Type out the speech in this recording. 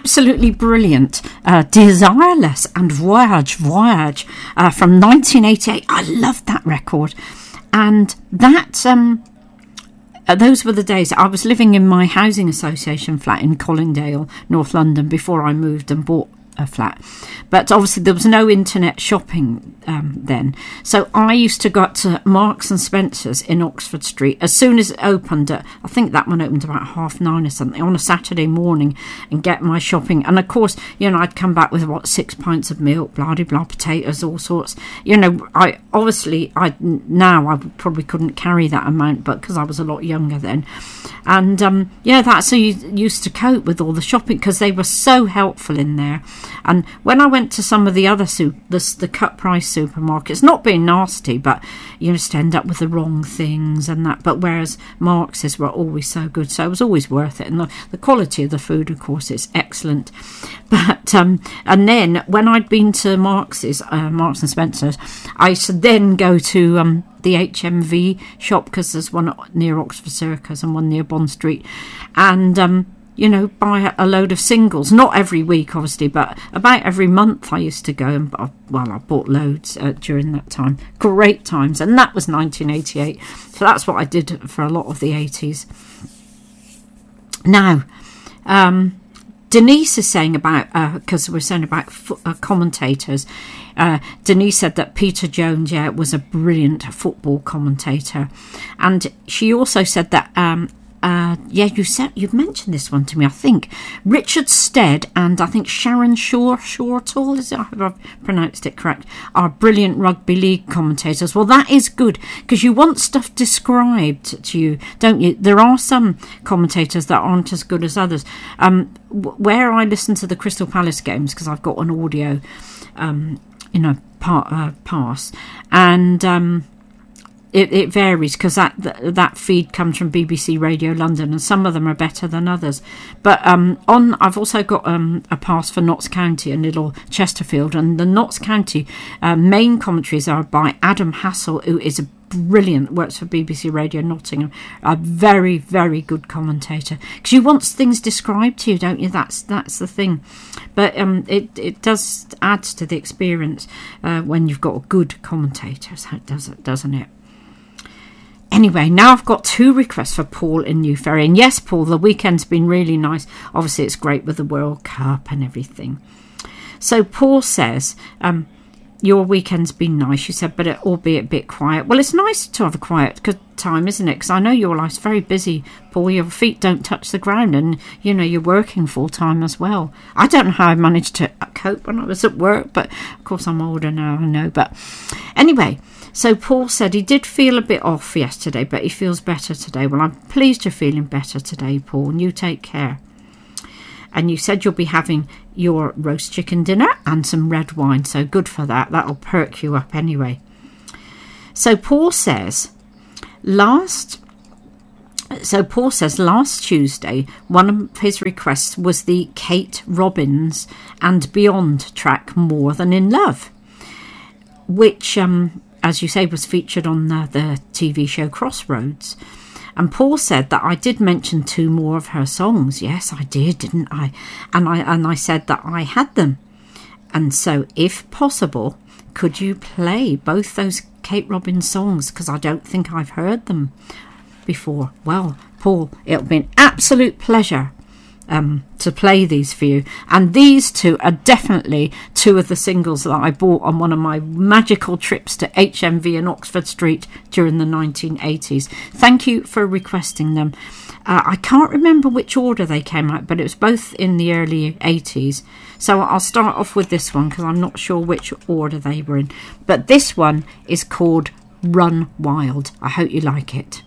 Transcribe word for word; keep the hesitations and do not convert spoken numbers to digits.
absolutely brilliant uh, Desireless and Voyage, Voyage uh, from nineteen eighty-eight. I loved that record. And that... Um, Uh, those were the days. I was living in my housing association flat in Colindale, North London, before I moved and bought a flat. But obviously there was no internet shopping um, then. So I used to go up to Marks and Spencer's in Oxford Street as soon as it opened. At, I think that one opened about half nine or something on a Saturday morning, and get my shopping. And of course, you know, I'd come back with what, six pints of milk, blah blah blah, potatoes, all sorts. You know, I obviously I now I probably couldn't carry that amount, but because I was a lot younger then. And um, yeah, that's how you used to cope with all the shopping, because they were so helpful in there. And when I went to some of the other soup, the, the cut price supermarkets, not being nasty, but you just end up with the wrong things and that. But whereas Marx's were always so good, so it was always worth it. And the, the quality of the food, of course, is excellent. But um, and then when I'd been to Marx's, uh, Marks and Spencer's, I used to then go to um, the H M V shop, because there's one near Oxford Circus and one near Bond Street, and um, you know, buy a load of singles. Not every week, obviously, but about every month I used to go, and well, I bought loads uh, during that time. Great times. And that was nineteen eighty-eight, so that's what I did for a lot of the eighties. Now um Denise is saying about, because uh, we're saying about fo- uh, commentators, uh, Denise said that Peter Jones, yeah, was a brilliant football commentator. And she also said that, um, uh, yeah, you said, you've mentioned this one to me, I think. Richard Stead and I think Sharon Shaw, Shortall, is it, I hope I've pronounced it correct, are brilliant rugby league commentators. Well, that is good, because you want stuff described to you, don't you? There are some commentators that aren't as good as others. Um, where I listen to the Crystal Palace games, because I've got an audio, um, you know, part, uh, pass, and um, it, it varies, because that, that that feed comes from B B C Radio London, and some of them are better than others. But um, on, I've also got um, a pass for Notts County and Little Chesterfield, and the Notts County uh, main commentaries are by Adam Hassel, who is a brilliant, works for B B C Radio Nottingham, a very very good commentator, because you want things described to you, don't you? That's that's the thing. But um it it does add to the experience uh, when you've got a good commentator, so it does it doesn't it? Anyway, now I've got two requests for Paul in New Ferry. And yes, Paul, the weekend's been really nice. Obviously it's great with the World Cup and everything. So Paul says, um your weekend's been nice, you said, but it, albeit a bit quiet. Well, it's nice to have a quiet good time, isn't it? Because I know your life's very busy, Paul. Your feet don't touch the ground, and, you know, you're working full-time as well. I don't know how I managed to cope when I was at work, but, of course, I'm older now, I know. But anyway, so Paul said he did feel a bit off yesterday, but he feels better today. Well, I'm pleased you're feeling better today, Paul, and you take care. And you said you'll be having your roast chicken dinner and some red wine, so good for that. That'll perk you up anyway. So Paul says, last... So Paul says last Tuesday, one of his requests was the Kate Robbins and Beyond track, More Than In Love, which, um, as you say, was featured on the, the T V show Crossroads. And Paul said that I did mention two more of her songs. Yes, I did, didn't I? And I and I said that I had them. And so, if possible, could you play both those Kate Robbins songs? Because I don't think I've heard them before. Well, Paul, it'll be an absolute pleasure um, to play these for you. And these two are definitely two of the singles that I bought on one of my magical trips to H M V and Oxford Street during the nineteen eighties. Thank you for requesting them. Uh, I can't remember which order they came out, but it was both in the early eighties. So I'll start off with this one, because I'm not sure which order they were in. But this one is called Run Wild. I hope you like it.